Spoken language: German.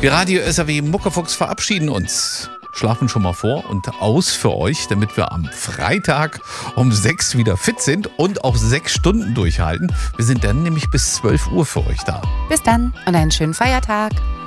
Wir Radio SAW Muckefuchs verabschieden uns. Schlafen schon mal vor und aus für euch, damit wir am Freitag um 6 wieder fit sind und auch 6 Stunden durchhalten. Wir sind dann nämlich bis 12 Uhr für euch da. Bis dann und einen schönen Feiertag.